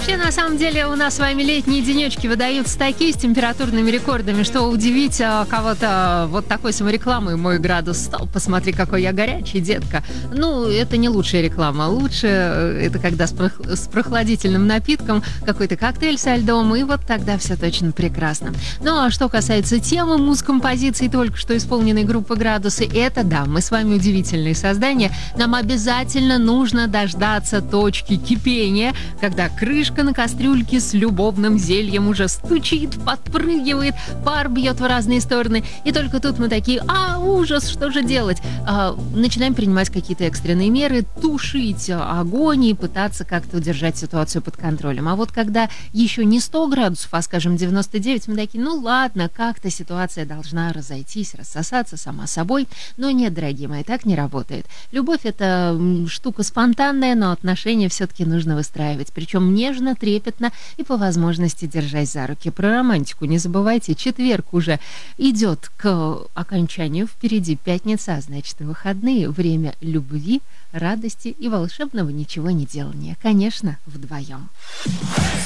Вообще, на самом деле, у нас с вами летние денечки выдаются такие с температурными рекордами, что удивить кого-то вот такой саморекламой «Мой градус стал, посмотри, какой я горячий, детка». Ну, это не лучшая реклама. Лучше это когда с прохладительным напитком какой-то коктейль со льдом, и вот тогда все точно прекрасно. Ну, а что касается темы муз-композиции только что исполненной группы «Градусы», это да, мы с вами удивительные создания. Нам обязательно нужно дождаться точки кипения, когда крышка на кастрюльке с любовным зельем уже стучит, подпрыгивает, пар бьет в разные стороны. И только тут мы такие: ужас, что же делать? Начинаем принимать какие-то экстренные меры, тушить огонь и пытаться как-то удержать ситуацию под контролем. А вот когда еще не 100 градусов, а, скажем, 99, мы такие: ну ладно, как-то ситуация должна разойтись, рассосаться сама собой. Но нет, дорогие мои, так не работает. Любовь — это штука спонтанная, но отношения все-таки нужно выстраивать. Причем нежно, трепетно и по возможности держась за руки. Про романтику не забывайте. Четверг уже идет к окончанию. Впереди пятница, а значит и выходные. Время любви, радости и волшебного ничего не делания. Конечно, вдвоем.